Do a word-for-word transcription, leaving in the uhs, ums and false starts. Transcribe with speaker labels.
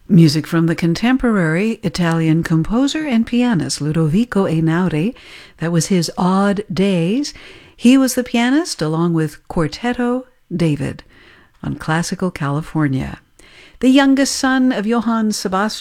Speaker 1: Music from the contemporary Italian composer and pianist Ludovico Einaudi. That was his Odd Days. He was the pianist along with Quartetto David on Classical California. The youngest son of Johann Sebastian